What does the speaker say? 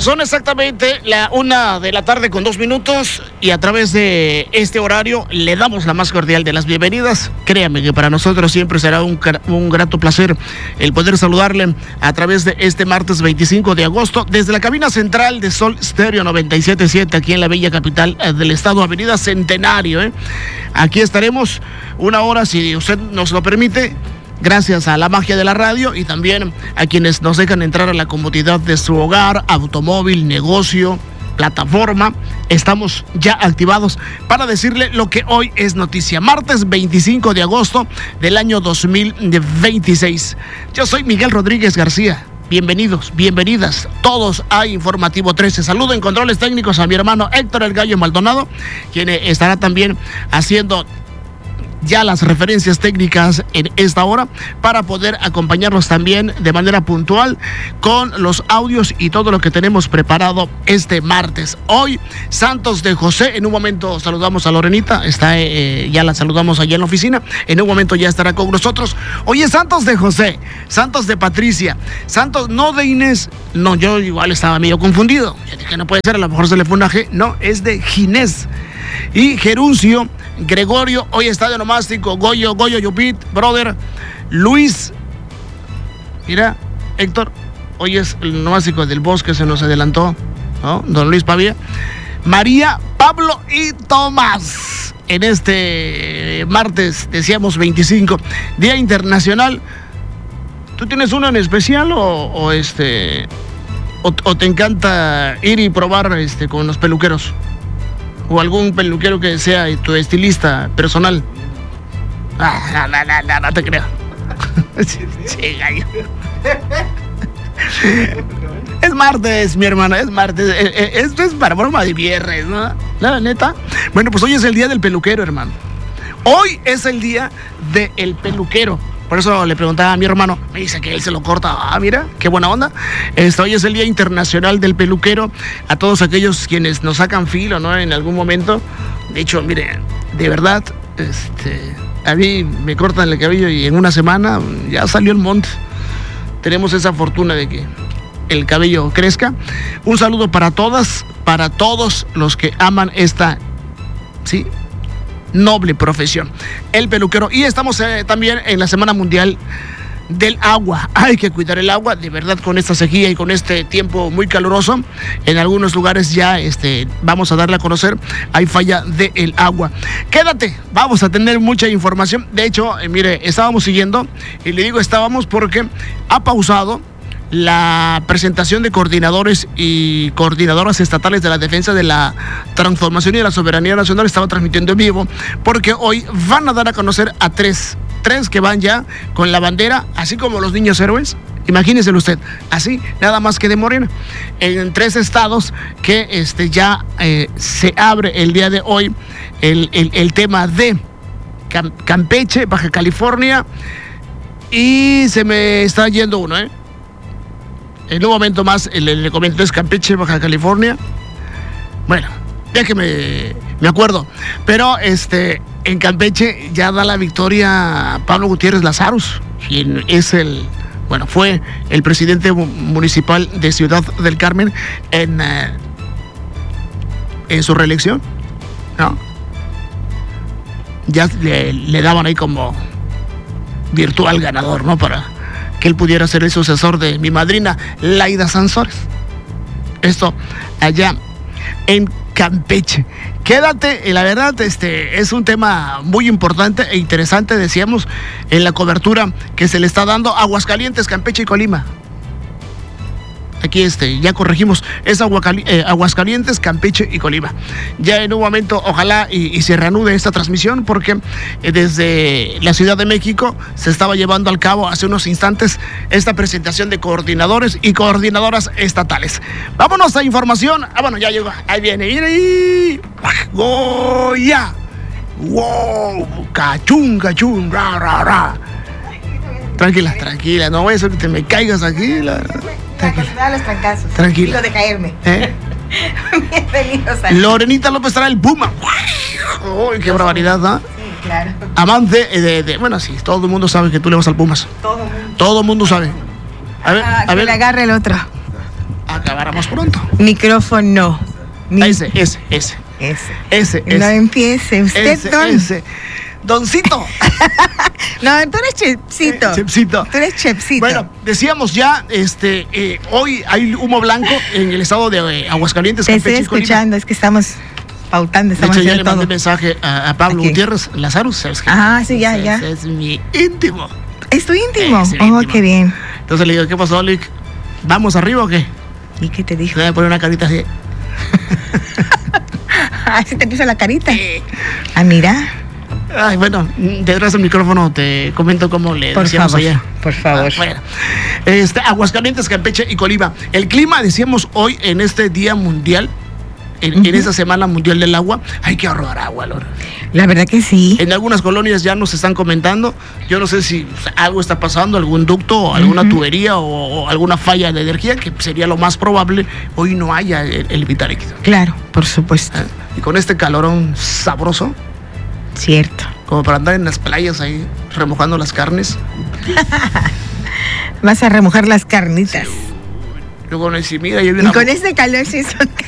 Son exactamente la 1:02 y a través de este horario le damos la más cordial de las bienvenidas. Créame que para nosotros siempre será un grato placer el poder saludarle a través de este martes 25 de agosto desde la cabina central de Sol Stereo 97.7 aquí en la bella capital del estado, Avenida Centenario. Aquí estaremos una hora, si usted nos lo permite, gracias a la magia de la radio y también a quienes nos dejan entrar a la comodidad de su hogar, automóvil, negocio, plataforma. Estamos ya activados para decirle lo que hoy es noticia. Martes 25 de agosto del año 2026. Yo soy Miguel Rodríguez García. Bienvenidos, bienvenidas todos a Informativo 13. Saludo en controles técnicos a mi hermano Héctor El Gallo Maldonado, quien estará también haciendo ya las referencias técnicas en esta hora para poder acompañarnos también de manera puntual con los audios y todo lo que tenemos preparado este martes. Hoy, Santos de José. En un momento saludamos a Lorenita, ya la saludamos allá en la oficina. En un momento ya estará con nosotros. Hoy es Santos de José, Santos de Patricia, Santos no de Inés. No, yo igual estaba medio confundido. Ya dije, no puede ser, a lo mejor se le fue una G. No, es de Ginés. Y Geruncio, Gregorio, hoy está de onomástico, Goyo, Yupit, brother, Luis, mira, Héctor, hoy es el onomástico del Bosque, se nos adelantó, ¿no? Don Luis Pavía, María, Pablo y Tomás, en este martes, decíamos 25, Día Internacional. ¿Tú tienes uno en especial o te encanta ir y probar con los peluqueros? ¿O algún peluquero que sea tu estilista personal? No te creo. Sí, gallo. Es martes, mi hermano, es martes. Esto es para broma de viernes, ¿no? La neta. Bueno, pues hoy es el día del peluquero, hermano. Hoy es el día del peluquero. Por eso le preguntaba a mi hermano, me dice que él se lo corta. Ah, mira, qué buena onda. Hoy es el Día Internacional del Peluquero. A todos aquellos quienes nos sacan filo, ¿no? En algún momento. De hecho, mire, de verdad, a mí me cortan el cabello y en una semana ya salió el monte. Tenemos esa fortuna de que el cabello crezca. Un saludo para todas, para todos los que aman esta, ¿sí?, noble profesión, el peluquero. Y estamos también en la Semana Mundial del Agua. Hay que cuidar el agua, de verdad, con esta sequía y con este tiempo muy caluroso. En algunos lugares ya vamos a darle a conocer, hay falla del agua. Quédate, vamos a tener mucha información. De hecho, mire, estábamos siguiendo, y le digo estábamos porque ha pausado la presentación de coordinadores y coordinadoras estatales de la defensa de la transformación y de la soberanía nacional. Estaba transmitiendo en vivo porque hoy van a dar a conocer a tres que van ya con la bandera, así como los niños héroes. Imagínese usted, así, nada más que de Morena, en 3 estados que ya se abre el día de hoy el tema de Campeche, Baja California, y se me está yendo uno, En un momento más le comento, es Campeche, Baja California. Bueno, ya que me acuerdo. Pero en Campeche ya da la victoria Pablo Gutiérrez Lazarus, quien es fue el presidente municipal de Ciudad del Carmen en su reelección, ¿no? Ya le daban ahí como virtual ganador, ¿no? Para que él pudiera ser el sucesor de mi madrina, Laida Sansores. Esto allá en Campeche. Quédate, la verdad, es un tema muy importante e interesante, decíamos, en la cobertura que se le está dando a Aguascalientes, Campeche y Colima. Aquí ya corregimos, es Aguascalientes, Campeche y Colima. Ya en un momento, ojalá y se reanude esta transmisión, porque desde la Ciudad de México se estaba llevando al cabo hace unos instantes esta presentación de coordinadores y coordinadoras estatales. Vámonos a información. Bueno, ya llegó, ahí viene. ¡Mire! ¡Goya! ¡Wow! ¡Cachún, cachún! ¡Ra, ra, ra! Tranquila, no voy a hacer que te me caigas aquí. A los trancazos. Tranquila. De caerme. Bienvenidos a Lorenita López trae el Puma. ¡Uy, qué barbaridad, ¿no? Sí, claro. Amante bueno, sí, todo el mundo sabe que tú le vas al Pumas. Todo el mundo sabe. A ver. Que le agarre el otro. acabáramos pronto. Micrófono. Ese. No empiece usted, don. Ese. Doncito. No, tú eres Chepsito. Chepsito. Tú eres Chepsito. Bueno, decíamos ya, hoy hay humo blanco en el estado de Aguascalientes, Te Campeche estoy y Colima. escuchando, es que estamos pautando, De estamos hecho, ya le haciendo mandé todo. mensaje a Pablo Aquí. Gutiérrez Lazarus, ¿sabes qué? Sí, ya. Ese es mi íntimo. ¿Es tu íntimo? Es el Oh, íntimo. qué bien. Entonces le digo, ¿qué pasó, Lick? ¿Vamos arriba o qué? ¿Y qué te dijo? Me voy a poner una carita así. Así te puso la carita. Mira. Ay, bueno, detrás del micrófono te comento cómo le Por decíamos favor, allá. por favor. Bueno, Aguascalientes, Campeche y Colima. El clima, decíamos hoy en este día mundial, en esta semana mundial del agua, hay que ahorrar agua, Lora. La verdad que sí. En algunas colonias ya nos están comentando, yo no sé si algo está pasando, algún ducto, o alguna tubería o alguna falla de energía, que sería lo más probable, hoy no haya el vital líquido. Claro, por supuesto. Y con este calorón sabroso, Cierto. como para andar en las playas ahí remojando las carnes. Vas a remojar las carnitas. Luego no decir, mira, yo vi Y una, con este calor sí son